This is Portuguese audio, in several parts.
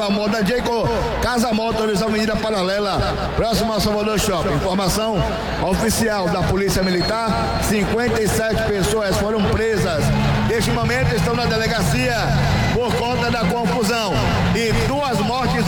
Nova Moda Jacob, Casa Motors, Avenida Paralela, próximo ao Salvador Shopping. Informação oficial da Polícia Militar: 57 pessoas foram presas. Neste momento estão na delegacia por conta da confusão. E duas mortes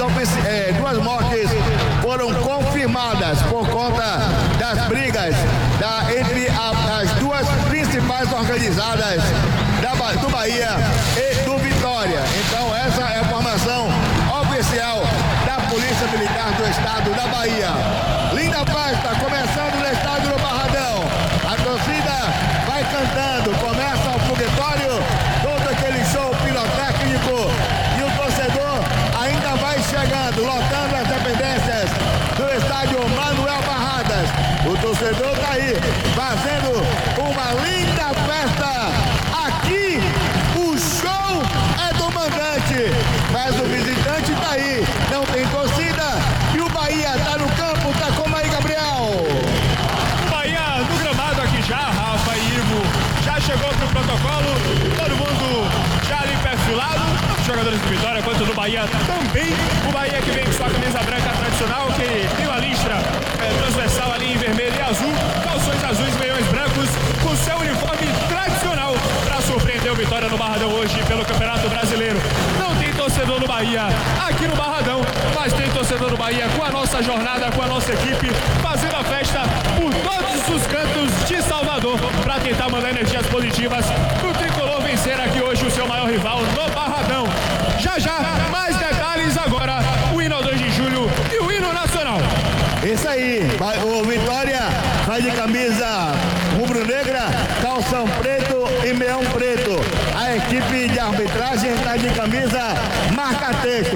foram confirmadas por conta das brigas entre as duas principais organizadas do Bahia e do Vitória. Então essa é a informação oficial da Polícia Militar do Estado da Bahia. Linda festa começando no estádio do Barradão. A torcida vai cantando, começa o foguetório, todo aquele show pirotécnico, e o torcedor ainda vai chegando, lotando as dependências do estádio Manuel Barradas. O torcedor está aí fazendo uma linda festa. Aqui o show é do mandante, mas o visitante está aí, não tem torcida, e o Bahia está no campo. Tá como aí, Gabriel? O Bahia no gramado aqui já, Rafa e Ivo, já chegou pro protocolo, todo mundo já ali perfilado, os jogadores do Vitória quanto do Bahia também. O Bahia que vem com sua camisa branca tradicional, que tem uma listra transversal ali em vermelho e azul, calções azuis, meiões brancos, com seu uniforme tradicional para surpreender o Vitória no Barradão hoje pelo Campeonato Brasileiro. Não tem torcedor do Bahia aqui no Barradão, mas tem torcedor do Bahia com a nossa jornada, com a nossa equipe, fazendo a festa por todos os cantos de Salvador para tentar mandar energias positivas pro tricolor vencer aqui hoje o seu maior rival no Barradão. Já, mais detalhes agora, o hino ao 2 de julho e o hino nacional. Isso aí, o Vitória vai de camisa rubro-negra, calção preto e meião preto. A equipe de arbitragem está de camisa marca-texto,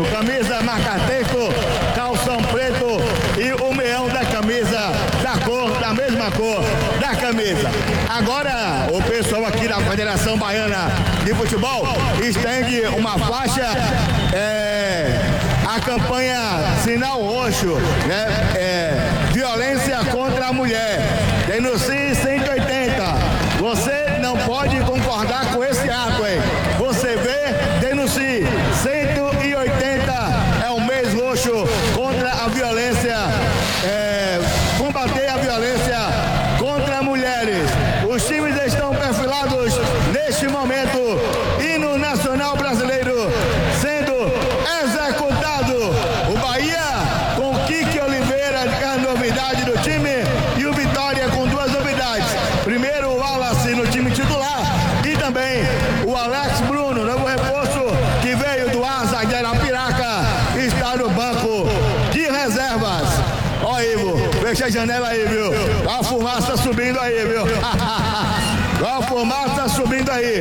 calção preto e o meião da camisa da mesma cor da camisa. Agora o pessoal aqui da Federação Baiana de Futebol estende uma faixa, a campanha Sinal Roxo, violência contra a mulher. Denuncie 180. Você não pode concordar com esse ato, hein? Você vê, denuncie 180. É o mês roxo contra a violência, combater a violência contra mulheres. Os times estão perfilados neste momento. Hino nacional brasileiro sendo executado. O Bahia com Kiki Oliveira, que é a novidade do time, e o Vitória com duas novidades. Primeiro o Wallace no time titular e também o Alex Bruno, novo reforço que veio do Asa de Arapiraca, está no banco de reservas. Ó, Ivo, fecha a janela aí, viu? Ó a fumaça subindo aí, viu? Ó a fumaça subindo aí.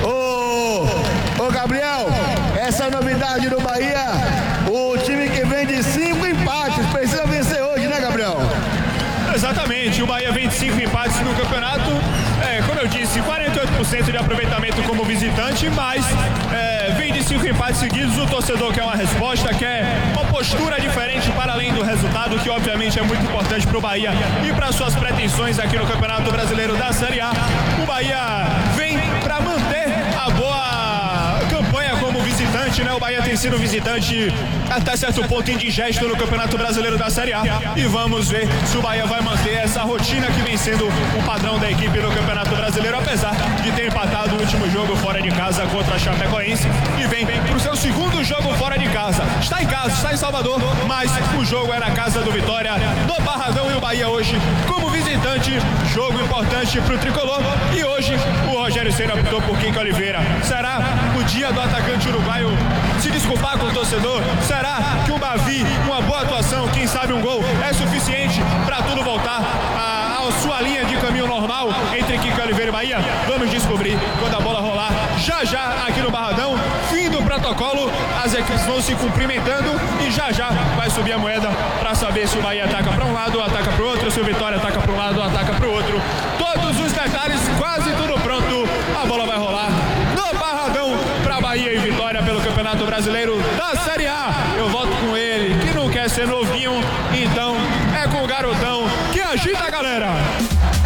Ô Gabriel, essa é a novidade do Bahia. O time que vem de 5 empates precisa vencer hoje, né, Gabriel? Exatamente, o Bahia vem de 5 empates no campeonato, como eu disse, 48% de aproveitamento como visitante, mas vem de 5 empates seguidos. O torcedor quer uma resposta, quer uma postura diferente para além do resultado, que obviamente é muito importante para o Bahia e para suas pretensões aqui no Campeonato Brasileiro da Série A. O Bahia vem para manter a boa campanha como visitante, né? O Bahia tem sido visitante até certo ponto indigesto no Campeonato Brasileiro da Série A, e vamos ver se o Bahia vai manter essa rotina que vem sendo o padrão da equipe no Campeonato Brasileiro, apesar de ter empatado o último jogo fora de casa contra a Chapecoense, e vem pro seu segundo jogo fora de casa. Está em casa, está em Salvador, mas o jogo é na casa do Vitória, no Barradão, e o Bahia hoje como visitante, jogo importante pro tricolor. E hoje o Rogério Ceni optou por Kiki Oliveira. Será o dia do atacante uruguaio se desculpar com o torcedor? Será que o Bavi, uma boa atuação, quem sabe um gol, é suficiente para tudo voltar à sua linha de caminho normal entre Kiki Oliveira e Bahia? Vamos descobrir quando a bola rolar já aqui no Barradão. Fim do protocolo, as equipes vão se cumprimentando e já vai subir a moeda para saber se o Bahia ataca para um lado ou ataca para o outro, se o Vitória ataca para um lado ou ataca para o outro. Todos os detalhes, quase tudo pronto. A bola vai rolar no Barradão para Bahia e Vitória pelo Campeonato Brasileiro da Série A. Eu volto com ele, que não quer ser novinho, então é com o garotão que agita a galera.